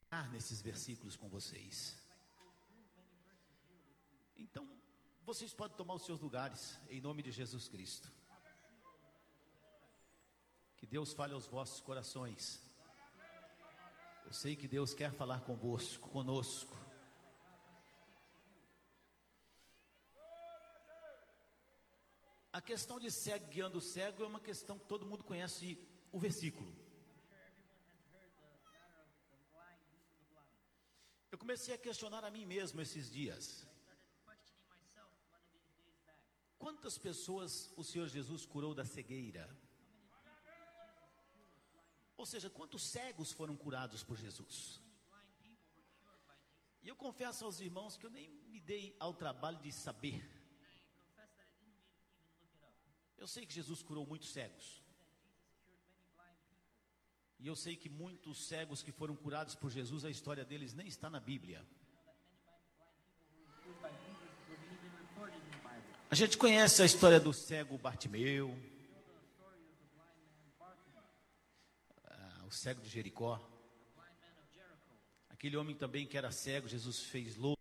nesses versículos com vocês. Então, vocês podem tomar os seus lugares, em nome de Jesus Cristo. Que Deus fale aos vossos corações. Eu sei que Deus quer falar convosco, conosco. A questão de cego guiando o cego é uma questão que todo mundo conhece o versículo. Eu comecei a questionar a mim mesmo esses dias. Quantas pessoas o Senhor Jesus curou da cegueira? Ou seja, quantos cegos foram curados por Jesus? E eu confesso aos irmãos que eu nem me dei ao trabalho de saber. Eu sei que Jesus curou muitos cegos. E eu sei que muitos cegos que foram curados por Jesus, a história deles nem está na Bíblia. A gente conhece a história do cego Bartimeu, o cego de Jericó. Aquele homem também que era cego, Jesus fez louco.